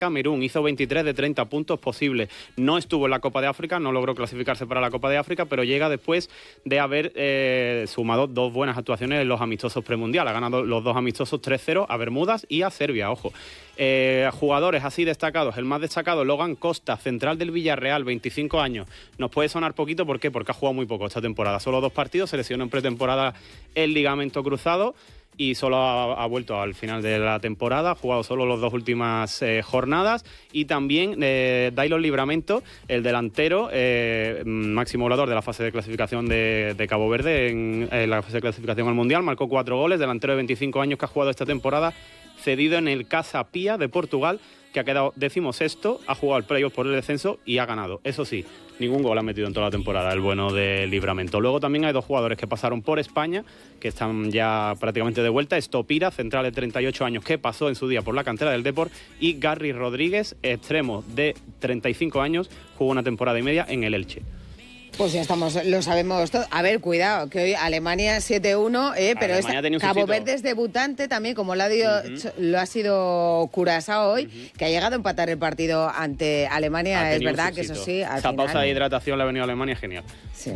Camerún hizo 23 de 30 puntos posibles. No estuvo en la Copa de África, no logró clasificarse para la Copa de África, pero llega después de haber sumado 2 buenas actuaciones en los amistosos premundial. Ha ganado los 2 amistosos 3-0 a Bermudas y a Serbia, ojo. Jugadores así destacados, el más destacado, Logan Costa, central del Villarreal, 25 años. Nos puede sonar poquito, ¿por qué? Porque ha jugado muy poco esta temporada. Solo 2 partidos, se lesionó en pretemporada el ligamento cruzado y solo ha vuelto al final de la temporada, ha jugado solo las 2 últimas jornadas. Y también Dailon Livramento, el delantero, máximo goleador de la fase de clasificación de Cabo Verde, en la fase de clasificación al Mundial, marcó 4 goles, delantero de 25 años que ha jugado esta temporada, cedido en el Casa Pia de Portugal, que ha quedado 16º, ha jugado el playoff por el descenso y ha ganado. Eso sí, ningún gol ha metido en toda la temporada el bueno de Livramento. Luego también hay 2 jugadores que pasaron por España, que están ya prácticamente de vuelta. Estopira, central de 38 años, que pasó en su día por la cantera del Depor, y Garry Rodríguez, extremo de 35 años, jugó una temporada y media en el Elche. Pues ya estamos, lo sabemos todo. A ver, cuidado, que hoy Alemania 7-1, pero Cabo Verde es debutante también, como lo ha sido Curazao hoy, que ha llegado a empatar el partido ante Alemania. Es verdad que eso sí, al esa final, pausa de hidratación le ha venido a Alemania genial. Sí.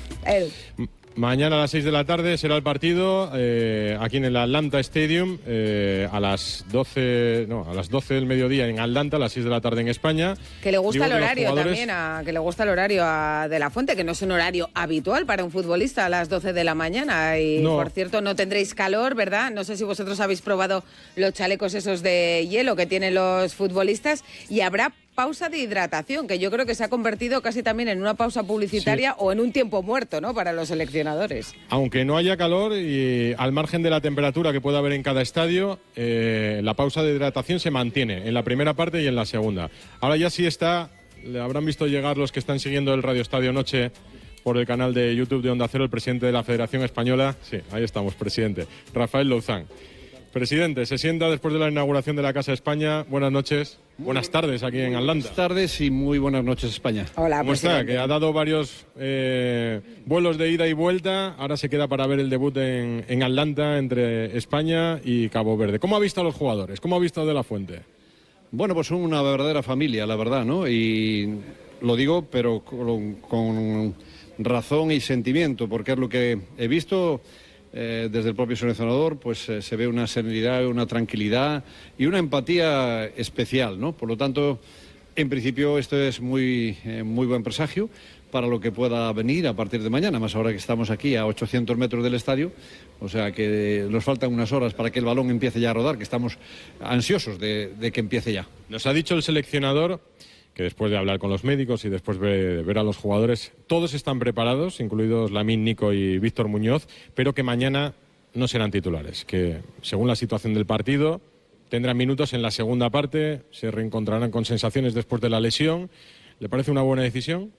Mañana a las 6 de la tarde será el partido aquí en el Atlanta Stadium, a las 12 del mediodía en Atlanta, a las 6 de la tarde en España. Que le gusta el horario también, que le gusta el horario a De La Fuente, que no es un horario habitual para un futbolista a las 12 de la mañana. Y no. Por cierto, no tendréis calor, ¿verdad? No sé si vosotros habéis probado los chalecos esos de hielo que tienen los futbolistas, y habrá pausa de hidratación, que yo creo que se ha convertido casi también en una pausa publicitaria, sí, o en un tiempo muerto, ¿no?, para los seleccionadores. Aunque no haya calor y al margen de la temperatura que pueda haber en cada estadio, la pausa de hidratación se mantiene en la primera parte y en la segunda. Ahora ya sí está, le habrán visto llegar los que están siguiendo el Radio Estadio Noche por el canal de YouTube de Onda Cero, el presidente de la Federación Española, sí, ahí estamos, presidente, Rafael Louzán. Presidente, se sienta después de la inauguración de la Casa España. Buenas noches, buenas tardes aquí en Atlanta. Buenas tardes y muy buenas noches, España. Hola, ¿cómo está? Que ha dado varios vuelos de ida y vuelta. Ahora se queda para ver el debut en Atlanta entre España y Cabo Verde. ¿Cómo ha visto a los jugadores? ¿Cómo ha visto a De La Fuente? Bueno, pues son una verdadera familia, la verdad, ¿no? Y lo digo, pero con razón y sentimiento, porque es lo que he visto. Desde el propio seleccionador, pues se ve una serenidad, una tranquilidad y una empatía especial, ¿no? Por lo tanto, en principio esto es muy buen presagio para lo que pueda venir a partir de mañana, más ahora que estamos aquí a 800 metros del estadio, o sea que nos faltan unas horas para que el balón empiece ya a rodar, que estamos ansiosos de que empiece ya. Nos ha dicho el seleccionador que después de hablar con los médicos y después de ver a los jugadores, todos están preparados, incluidos Lamine, Nico y Víctor Muñoz, pero que mañana no serán titulares, que según la situación del partido tendrán minutos en la segunda parte, se reencontrarán con sensaciones después de la lesión. ¿Le parece una buena decisión?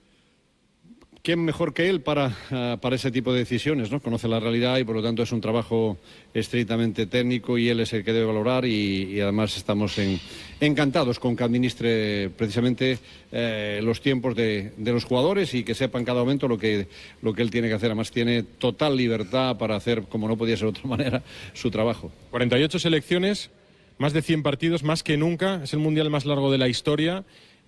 ¿Quién mejor que él para ese tipo de decisiones, ¿no? Conoce la realidad y por lo tanto es un trabajo estrictamente técnico y él es el que debe valorar y además estamos encantados con que administre precisamente los tiempos de los jugadores y que sepa en cada momento lo que él tiene que hacer. Además tiene total libertad para hacer, como no podía ser de otra manera, su trabajo. 48 selecciones, más de 100 partidos, más que nunca, es el mundial más largo de la historia.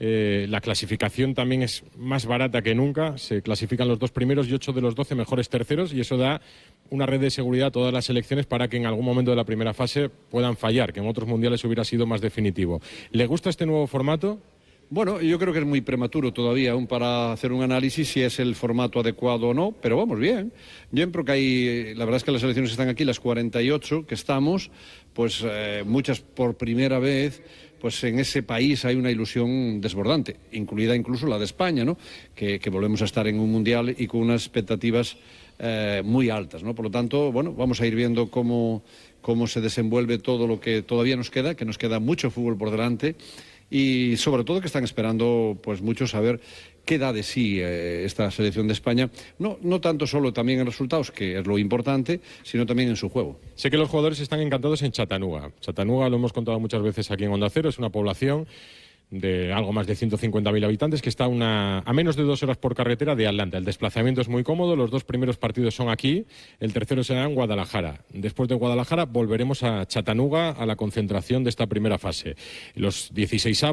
La clasificación también es más barata que nunca, se clasifican los 2 primeros y 8 de los 12 mejores terceros, y eso da una red de seguridad a todas las selecciones para que en algún momento de la primera fase puedan fallar, que en otros mundiales hubiera sido más definitivo. ¿Le gusta este nuevo formato? Bueno, yo creo que es muy prematuro todavía aún para hacer un análisis si es el formato adecuado o no, pero vamos bien. Yo creo que hay, la verdad es que las selecciones están aquí, las 48 que estamos, pues muchas por primera vez. Pues en ese país hay una ilusión desbordante, incluida incluso la de España, ¿no? Que volvemos a estar en un mundial y con unas expectativas muy altas, ¿no? Por lo tanto, bueno, vamos a ir viendo cómo se desenvuelve todo lo que todavía nos queda, que nos queda mucho fútbol por delante y sobre todo que están esperando pues muchos saber qué da de sí esta selección de España, no tanto solo también en resultados, que es lo importante, sino también en su juego. Sé que los jugadores están encantados en Chattanooga. Chattanooga, lo hemos contado muchas veces aquí en Onda Cero, es una población de algo más de 150.000 habitantes, que está a menos de 2 horas por carretera de Atlanta. El desplazamiento es muy cómodo, los 2 primeros partidos son aquí, el tercero será en Guadalajara. Después de Guadalajara volveremos a Chattanooga a la concentración de esta primera fase. Los 16